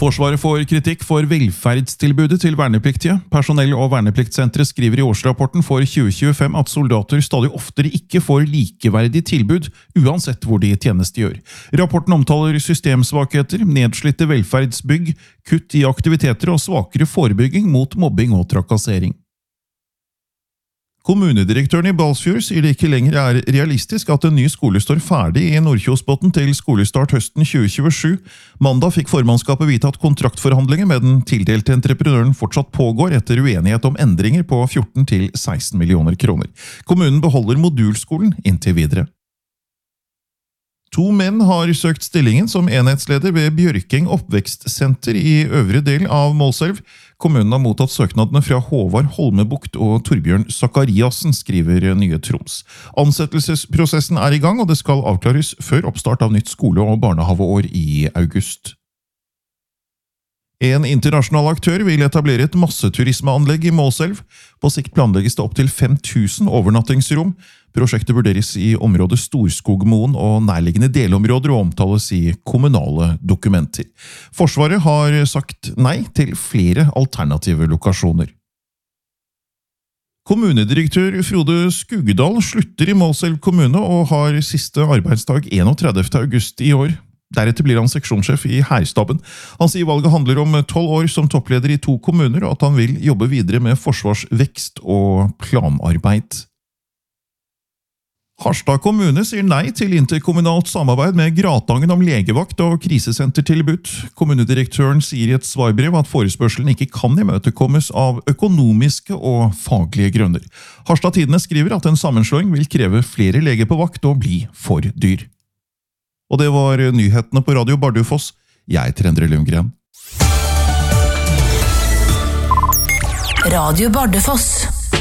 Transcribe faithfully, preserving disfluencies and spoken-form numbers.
Forsvaret får kritikk for velferdstilbudet til vernepliktige. Personell- og vernepliktsenteret skriver i årsrapporten for tjue tjuefem at soldater stadig oftere ikke får likeverdig tilbud, uansett hvor de tjenestegjør. Rapporten omtaler systemsvakheter, nedslitte velferdsbygg, kutt i aktiviteter og svakere forebygging mot mobbing og trakassering. Kommunedirektøren i Balsfjord sier det ikke lenger er realistisk at en ny skole står ferdig i Nordkjosbotn til skolestart høsten tjue tjuesju. Mandag fikk formannskapet vite at kontraktforhandlinger med den tildelte entreprenøren fortsatt pågår etter uenighet om endringer på fjorten til seksten millioner kroner. Kommunen beholder modulskolen inntil videre. To menn har søkt stillingen som enhetsleder ved Bjørkeng oppvekstsenter i øvre del av Målselv. Kommunen har mottatt søknadene fra Håvard Holmebukt og Torbjørn Zakariasen, skriver Nye Troms. Ansettelsesprosessen er i gang, og det skal avklares før oppstart av nytt skole- og barnehaveår i august. En internasjonal aktør vil etablere et masseturismeanlegg i Målselv. På sikt planlegges det opp til fem tusen overnattingsrom. Prosjektet vurderes i området Storskogmoen og nærliggende delområder og omtales i kommunale dokumenter. Forsvaret har sagt nei til flere alternative lokasjoner. Kommunedirektør Frode Skugedal slutter i Målselv kommune og har siste arbeidsdag enogtredivte august i år. Deretter blir han seksjonssjef i Hærstaben. Han sier valget handler om tolv år som toppleder i to kommuner, og at han vil jobbe videre med forsvarsvekst og planarbeid. Harstad kommune sier nei til interkommunalt samarbeid med Gratangen om legevakt og krisesentertilbud. Kommunedirektøren sier i et svarbrev at forespørselen ikke kan imøtekommes av økonomiske og faglige grunner. Harstad Tidende skriver at en sammenslåing vil kreve flere leger på vakt og bli for dyr. Og det var nyhetene på Radio Bardufoss. Jeg heter Endre Lundgren. Radio Bardufoss.